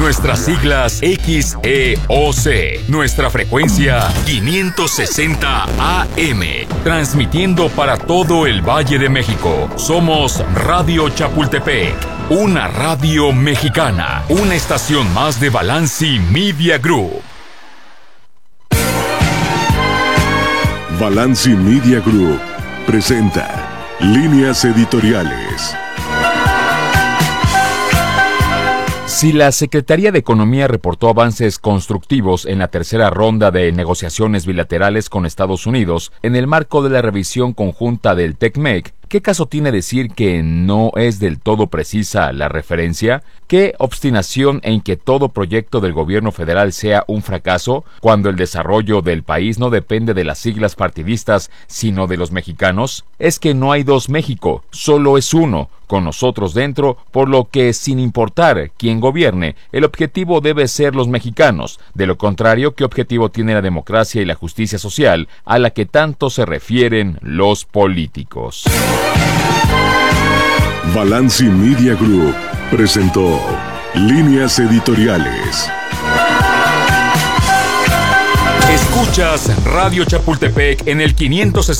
Nuestras siglas XEOC. Nuestra frecuencia 560 AM. Transmitiendo para todo el Valle de México. Somos Radio Chapultepec. Una radio mexicana. Una estación más de Balanci Media Group. Balanci Media Group presenta Líneas Editoriales. Si la Secretaría de Economía reportó avances constructivos en la tercera ronda de negociaciones bilaterales con Estados Unidos en el marco de la revisión conjunta del TECMEC, ¿qué caso tiene decir que no es del todo precisa la referencia? ¿Qué obstinación en que todo proyecto del gobierno federal sea un fracaso cuando el desarrollo del país no depende de las siglas partidistas, sino de los mexicanos? Es que no hay dos México, solo es uno, con nosotros dentro, por lo que sin importar quién gobierne, el objetivo debe ser los mexicanos. De lo contrario, ¿qué objetivo tiene la democracia y la justicia social a la que tanto se refieren los políticos? Balanci Media Group presentó Líneas Editoriales. Escuchas Radio Chapultepec en el 560.